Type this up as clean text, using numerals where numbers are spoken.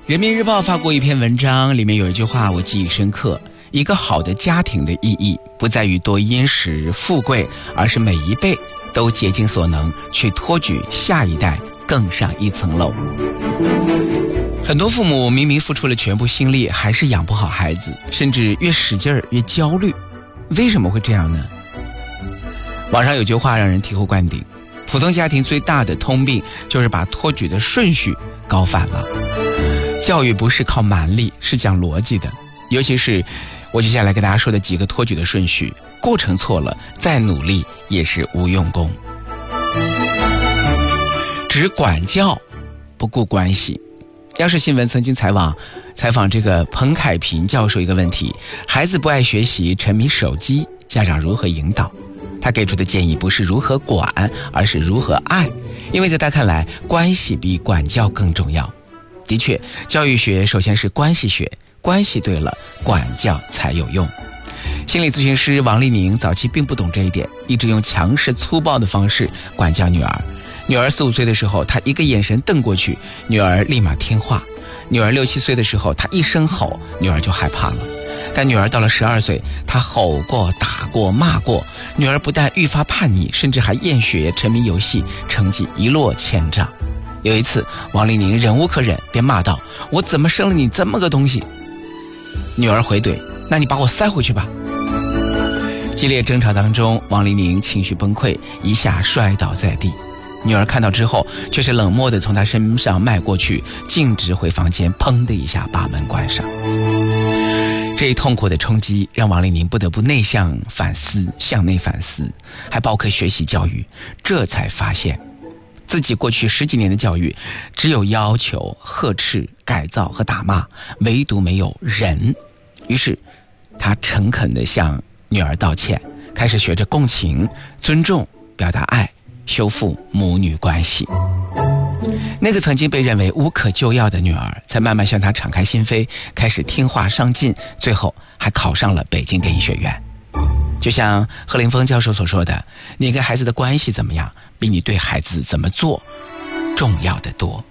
人民日报发过一篇文章，里面有一句话我记忆深刻：一个好的家庭的意义不在于多殷实富贵，而是每一辈都竭尽所能去托举下一代更上一层楼。很多父母明明付出了全部心力，还是养不好孩子，甚至越使劲儿越焦虑。为什么会这样呢？网上有句话让人醍醐灌顶：普通家庭最大的通病就是把托举的顺序搞反了。教育不是靠蛮力，是讲逻辑的。尤其是我接下来跟大家说的几个托举的顺序，过程错了，再努力也是无用功。只管教不顾关系。央视新闻曾经采访这个彭凯平教授一个问题：孩子不爱学习，沉迷手机，家长如何引导？他给出的建议不是如何管，而是如何爱，因为在他看来，关系比管教更重要。的确，教育学首先是关系学，关系对了，管教才有用。心理咨询师王丽宁早期并不懂这一点，一直用强势粗暴的方式管教女儿。女儿4、5岁的时候，她一个眼神瞪过去，女儿立马听话；女儿6、7岁的时候，她一声吼，女儿就害怕了。但女儿到了12岁，她吼过、打过、骂过，女儿不但愈发叛逆，甚至还厌学、沉迷游戏，成绩一落千丈。有一次，王丽宁忍无可忍，便骂道：“我怎么生了你这么个东西？”女儿回怼：“那你把我塞回去吧。”激烈争吵当中，王丽宁情绪崩溃，一下摔倒在地。女儿看到之后，却是冷漠地从她身上迈过去，径直回房间，砰的一下把门关上。这一痛苦的冲击让王丽宁不得不内向反思，向内反思，还报课学习教育，这才发现自己过去10几年的教育只有要求、呵斥、改造和打骂，唯独没有仁。于是他诚恳地向女儿道歉，开始学着共情、尊重、表达爱，修复母女关系。那个曾经被认为无可救药的女儿，才慢慢向她敞开心扉，开始听话上进，最后还考上了北京电影学院。就像贺林峰教授所说的，你跟孩子的关系怎么样，比你对孩子怎么做重要的多。